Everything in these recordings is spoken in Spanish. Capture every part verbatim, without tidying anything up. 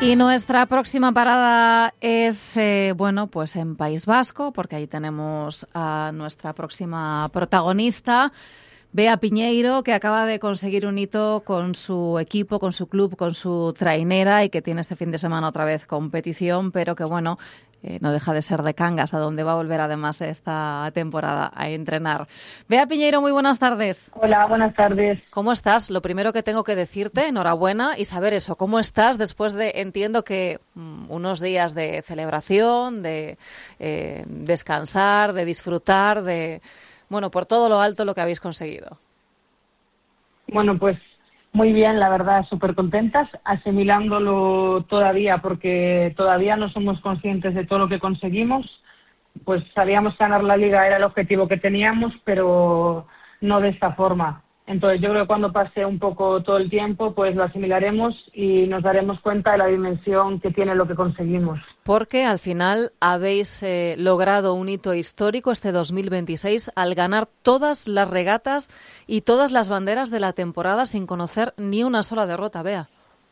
Y nuestra próxima parada es, eh, bueno, pues en País Vasco, porque ahí tenemos a nuestra próxima protagonista, Bea Piñeiro, que acaba de conseguir un hito con su equipo, con su club, con su trainera y que tiene este fin de semana otra vez competición, pero que, bueno, eh, no deja de ser de Cangas, a donde va a volver además esta temporada a entrenar. Bea Piñeiro, muy buenas tardes. Hola, buenas tardes. ¿Cómo estás? Lo primero que tengo que decirte, enhorabuena, y saber eso, ¿cómo estás después de, entiendo que mm, unos días de celebración, de eh, descansar, de disfrutar, de, bueno, por todo lo alto lo que habéis conseguido? Bueno, pues muy bien, la verdad, súper contentas, asimilándolo todavía, porque todavía no somos conscientes de todo lo que conseguimos. Pues sabíamos que ganar la Liga era el objetivo que teníamos, pero no de esta forma. Entonces yo creo que cuando pase un poco todo el tiempo, pues lo asimilaremos y nos daremos cuenta de la dimensión que tiene lo que conseguimos. Porque al final habéis eh, logrado un hito histórico este dos mil veintiséis al ganar todas las regatas y todas las banderas de la temporada sin conocer ni una sola derrota, Bea.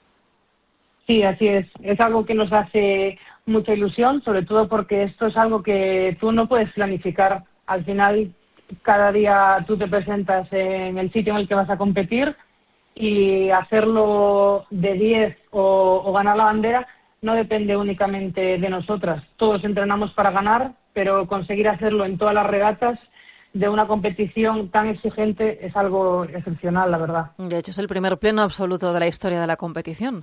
Sí, así es. Es algo que nos hace mucha ilusión, sobre todo porque esto es algo que tú no puedes planificar. Al final, cada día tú te presentas en el sitio en el que vas a competir y hacerlo de diez o, o ganar la bandera no depende únicamente de nosotras. Todos entrenamos para ganar, pero conseguir hacerlo en todas las regatas de una competición tan exigente es algo excepcional, la verdad. De hecho, es el primer pleno absoluto de la historia de la competición.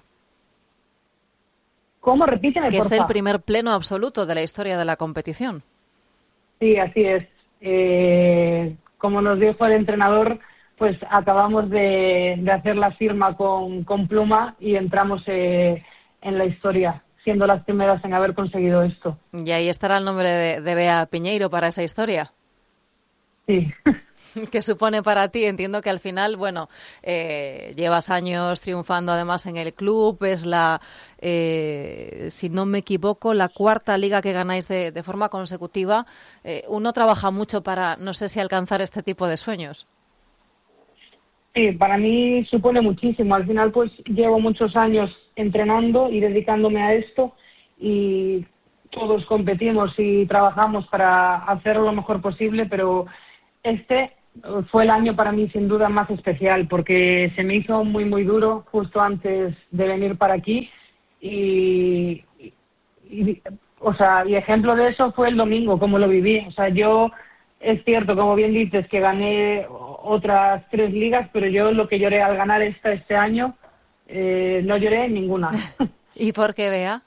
¿Cómo? Repíteme, Que porfa. es el primer pleno absoluto de la historia de la competición. Sí, así es. Eh, como nos dijo el entrenador, pues acabamos de, de hacer la firma con, con pluma y entramos eh, en la historia, siendo las primeras en haber conseguido esto. Y ahí estará el nombre de, de Bea Piñeiro para esa historia. Sí. ¿Qué supone para ti? Entiendo que al final, bueno, eh, llevas años triunfando además en el club, es la, eh, si no me equivoco, la cuarta liga que ganáis de, de forma consecutiva. Eh, uno trabaja mucho para, no sé si alcanzar este tipo de sueños. Sí, para mí supone muchísimo. Al final, pues llevo muchos años entrenando y dedicándome a esto y todos competimos y trabajamos para hacerlo lo mejor posible, pero este fue el año para mí sin duda más especial porque se me hizo muy muy duro justo antes de venir para aquí y, y, y o sea, y ejemplo de eso fue el domingo, como lo viví. O sea, yo, es cierto, como bien dices, que gané otras tres ligas, pero yo lo que lloré al ganar esta este año, eh, no lloré en ninguna. ¿Y por qué, Bea?